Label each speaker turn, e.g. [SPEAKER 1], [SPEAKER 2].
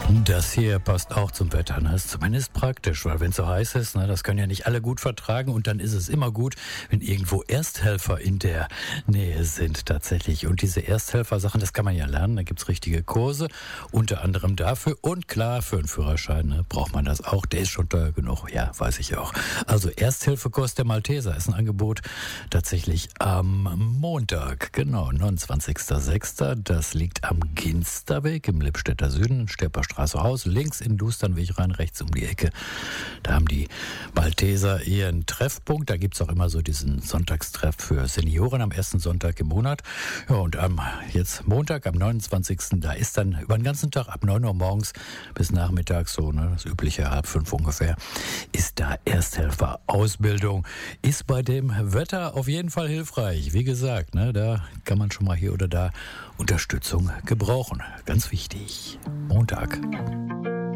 [SPEAKER 1] Das hier passt auch zum Wetter. Ne? Ist zumindest praktisch, weil wenn es so heiß ist, ne, das können ja nicht alle gut vertragen. Und dann ist es immer gut, wenn irgendwo Ersthelfer in der Nähe sind tatsächlich. Und diese Ersthelfer-Sachen, das kann man ja lernen. Da gibt's richtige Kurse, unter anderem dafür. Und klar, für einen Führerschein ne, braucht man das auch. Der ist schon teuer genug. Ja, weiß ich auch. Also Ersthilfekurs der Malteser ist ein Angebot tatsächlich am Montag. Genau, 29.06. Das liegt am Ginsterweg im Lippstädter Süden, Sterperstraße Haus, links in Lusternweg rein, rechts um die Ecke. Da haben die Malteser ihren Treffpunkt. Da gibt's auch immer so diesen Sonntagstreff für Senioren am ersten Sonntag im Monat. Ja, und am jetzt Montag, am 29. Da ist dann über den ganzen Tag ab 9 Uhr morgens bis nachmittags so, ne, das übliche 4:30 ungefähr, ist da Ersthelfer-Ausbildung. Ist bei dem Wetter auf jeden Fall hilfreich. Wie gesagt, ne, da kann man schon mal hier oder da Unterstützung gebrauchen. Ganz wichtig. Montag.